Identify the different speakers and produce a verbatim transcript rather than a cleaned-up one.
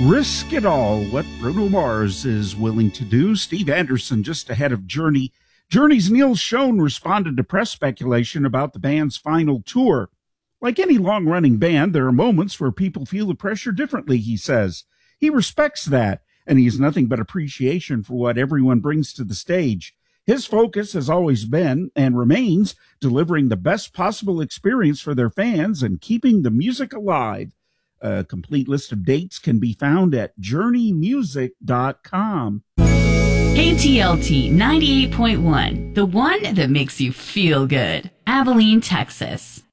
Speaker 1: Risk it all, what Bruno Mars is willing to do. Steve Anderson just ahead of Journey. Journey's Neil Schon responded to press speculation about the band's final tour. Like any long-running band, there are moments where people feel the pressure differently, he says. He respects that, and he has nothing but appreciation for what everyone brings to the stage. His focus has always been, and remains, delivering the best possible experience for their fans and keeping the music alive. A complete list of dates can be found at journey music dot com.
Speaker 2: K T L T ninety-eight point one, the one that makes you feel good. Abilene, Texas.